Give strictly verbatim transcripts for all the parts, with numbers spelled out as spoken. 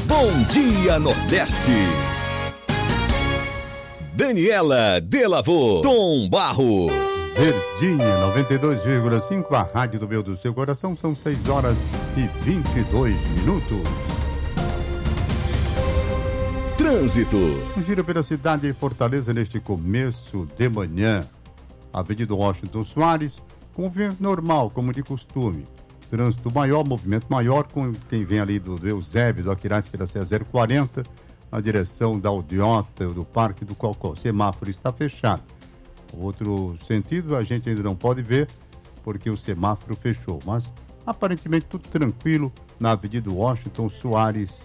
Bom Dia Nordeste. Daniela Delavô, Tom Barros. Verdinha, noventa e dois vírgula cinco, a rádio do meu do seu coração, são seis horas e vinte e dois minutos. Trânsito. Um giro pela cidade de Fortaleza neste começo de manhã. Avenida Washington Soares, com movimento normal, como de costume. Trânsito maior, movimento maior, com quem vem ali do, do Eusébio, do Aquiraz pela C zero quarenta, na direção da Aldeota, do Parque do Cocó. O semáforo está fechado. Outro sentido a gente ainda não pode ver, porque o semáforo fechou. Mas, aparentemente, tudo tranquilo na Avenida Washington Soares,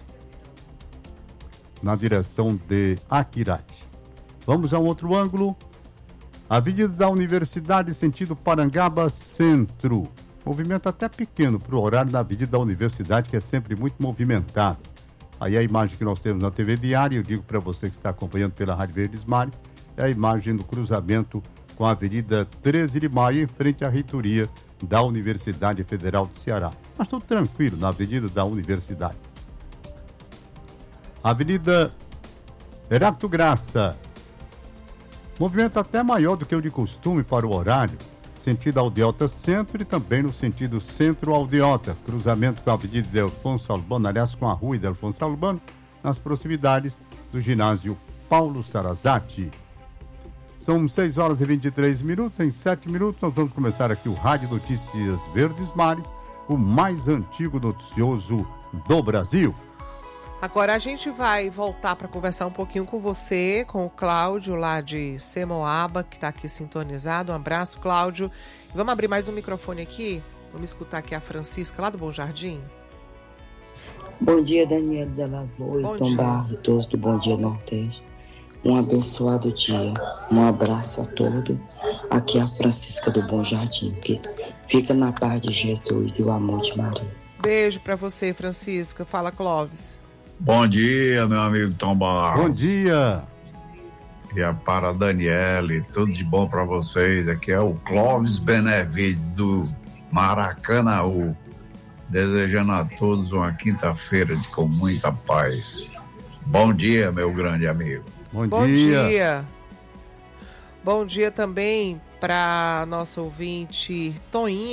na direção de Aquiraz. Vamos a um outro ângulo. Avenida da Universidade, sentido Parangaba Centro. Movimento até pequeno para o horário da Avenida da Universidade, que é sempre muito movimentada. Aí a imagem que nós temos na T V Diária, eu digo para você que está acompanhando pela Rádio Verdes Mares, é a imagem do cruzamento com a Avenida treze de Maio, em frente à reitoria da Universidade Federal do Ceará. Mas tudo tranquilo na Avenida da Universidade. Avenida Heráclito Graça. Movimento até maior do que o de costume para o horário, sentido Aldeota Centro e também no sentido Centro-Aldeota, cruzamento com a Avenida Delfonso Albano, aliás, com a Rua Delfonso Albano, nas proximidades do ginásio Paulo Sarazate. São seis horas e vinte e três minutos, em sete minutos nós vamos começar aqui o Rádio Notícias Verdes Mares, o mais antigo noticioso do Brasil. Agora a gente vai voltar para conversar um pouquinho com você, com o Cláudio lá de Semoaba, que está aqui sintonizado. Um abraço, Cláudio. Vamos abrir mais um microfone aqui? Vamos escutar aqui a Francisca lá do Bom Jardim. Bom dia, Daniela Delavô e Tom Barros, todos do Bom Dia Nordeste. Um abençoado dia, um abraço a todos. Aqui é a Francisca do Bom Jardim, que fica na paz de Jesus e o amor de Maria. Beijo para você, Francisca. Fala, Clóvis. Bom dia, meu amigo Tom Barros. Bom dia. E é para a Daniele, tudo de bom para vocês. Aqui é o Clóvis Benevides do Maracanaú, desejando a todos uma quinta-feira de, com muita paz. Bom dia, meu grande amigo. Bom, Bom dia. dia. Bom dia também para nossa ouvinte Toinha.